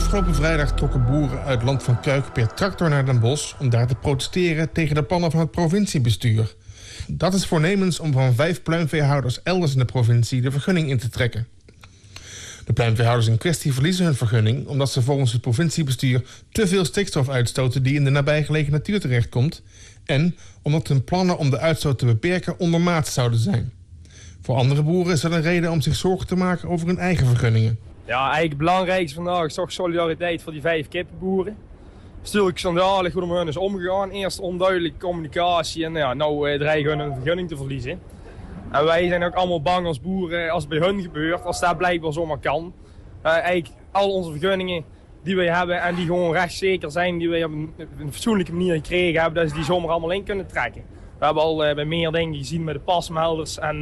Afgelopen vrijdag trokken boeren uit Land van Kuik per tractor naar Den Bosch om daar te protesteren tegen de plannen van het provinciebestuur. Dat is voornemens om van 5 pluimveehouders elders in de provincie de vergunning in te trekken. De pluimveehouders in kwestie verliezen hun vergunning omdat ze volgens het provinciebestuur te veel stikstof uitstoten die in de nabijgelegen natuur terechtkomt en omdat hun plannen om de uitstoot te beperken ondermaats zouden zijn. Voor andere boeren is dat een reden om zich zorgen te maken over hun eigen vergunningen. Ja, eigenlijk het belangrijkste vandaag is toch solidariteit voor die 5 kippenboeren. Het is natuurlijk schandalig hoe er met hun is omgegaan. Eerst onduidelijke communicatie en ja, nou dreigen hun een vergunning te verliezen. En wij zijn ook allemaal bang als boeren als het bij hun gebeurt, als dat blijkbaar zomaar kan. Eigenlijk al onze vergunningen die wij hebben en die gewoon rechtszeker zijn, die wij op een fatsoenlijke manier gekregen hebben, dat ze die zomaar allemaal in kunnen trekken. We hebben al bij meer dingen gezien met de pasmelders en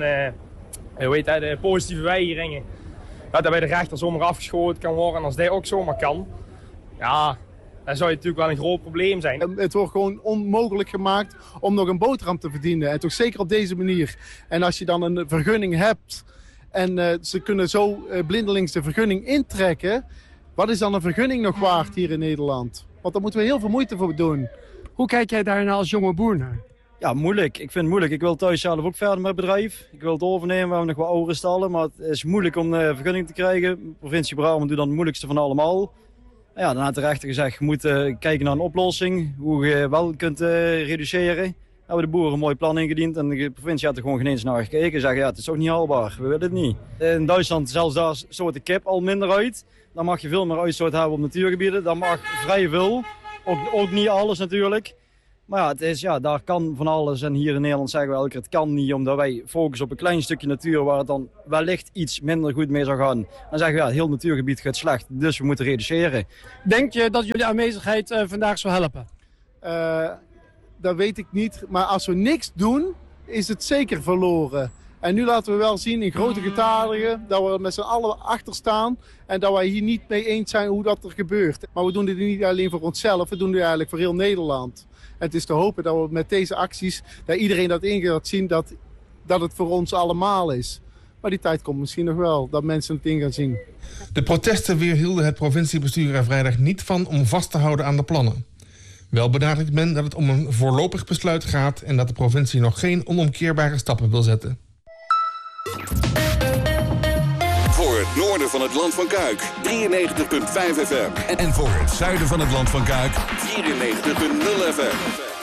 de positieve weigeringen. Dat bij de rechter zomaar afgeschoten kan worden en als dat ook zomaar kan, ja, dan zou je natuurlijk wel een groot probleem zijn. Het wordt gewoon onmogelijk gemaakt om nog een boterham te verdienen. En toch zeker op deze manier. En als je dan een vergunning hebt en ze kunnen zo blindelings de vergunning intrekken, wat is dan een vergunning nog waard hier in Nederland? Want daar moeten we heel veel moeite voor doen. Hoe kijk jij daar nou als jonge boer naar? Ja, moeilijk. Ik vind het moeilijk. Ik wil thuis zelf ook verder met het bedrijf. Ik wil het overnemen, we hebben nog wat oude stallen, maar het is moeilijk om de vergunning te krijgen. De provincie Brabant doet dan het moeilijkste van allemaal. Ja, dan had de rechter gezegd, je moet kijken naar een oplossing, hoe je wel kunt reduceren. Hebben de boeren een mooi plan ingediend en de provincie had er gewoon geen eens naar gekeken. Ze zeggen, ja, het is toch niet haalbaar, we willen het niet. In Duitsland, zelfs daar stoot de kip al minder uit. Dan mag je veel meer uitstoot hebben op natuurgebieden. Dan mag vrij veel, ook niet alles natuurlijk. Maar ja, het is, ja, daar kan van alles en hier in Nederland zeggen we elke keer het kan niet, omdat wij focussen op een klein stukje natuur waar het dan wellicht iets minder goed mee zou gaan. Dan zeggen we, ja, het heel natuurgebied gaat slecht, dus we moeten reduceren. Denk je dat jullie aanwezigheid vandaag zou helpen? Dat weet ik niet, maar als we niks doen, is het zeker verloren. En nu laten we wel zien in grote getalen dat we er met z'n allen achter staan en dat wij hier niet mee eens zijn hoe dat er gebeurt. Maar we doen dit niet alleen voor onszelf, we doen dit eigenlijk voor heel Nederland. En het is te hopen dat we met deze acties, dat iedereen dat in gaat zien, dat het voor ons allemaal is. Maar die tijd komt misschien nog wel, dat mensen het in gaan zien. De protesten weerhielden het provinciebestuur er vrijdag niet van om vast te houden aan de plannen. Wel benadrukt men dat het om een voorlopig besluit gaat en dat de provincie nog geen onomkeerbare stappen wil zetten. Voor het noorden van het Land van Kuik, 93.5 FM. En voor het zuiden van het Land van Kuik, 94.0 FM.